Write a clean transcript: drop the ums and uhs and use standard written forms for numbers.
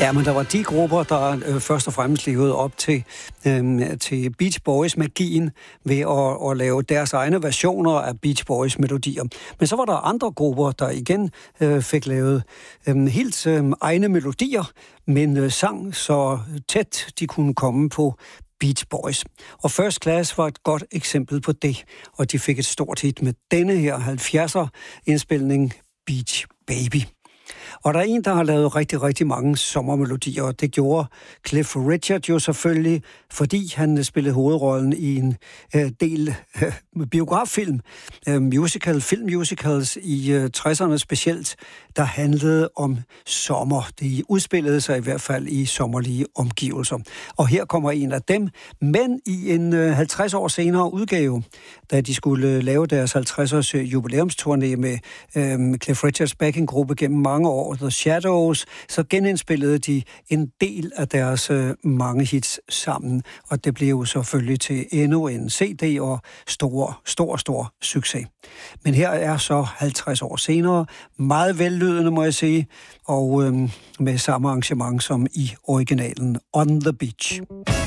Ja, men der var de grupper, der først og fremmest levede op til Beach Boys-magien ved at lave deres egne versioner af Beach Boys-melodier. Men så var der andre grupper, der igen fik lavet helt egne melodier, men sang så tæt de kunne komme på Beach Boys. Og First Class var et godt eksempel på det, og de fik et stort hit med denne her 70'er-indspilning Beach Baby. Og der er en, der har lavet rigtig, rigtig mange sommermelodier, og det gjorde Cliff Richard jo selvfølgelig, fordi han spillede hovedrollen i en del biograffilm, filmmusicals i 60'erne specielt, der handlede om sommer. De udspillede sig i hvert fald i sommerlige omgivelser. Og her kommer en af dem, men i en 50 år senere udgave, da de skulle lave deres 50-års jubilæumsturné med Cliff Richards backing-gruppe gennem mange år, The Shadows, så genindspillede de en del af deres mange hits sammen, og det blev jo selvfølgelig til endnu en CD og stor succes. Men her er så 50 år senere, meget vellydende, må jeg sige, og med samme arrangement som i originalen On the Beach.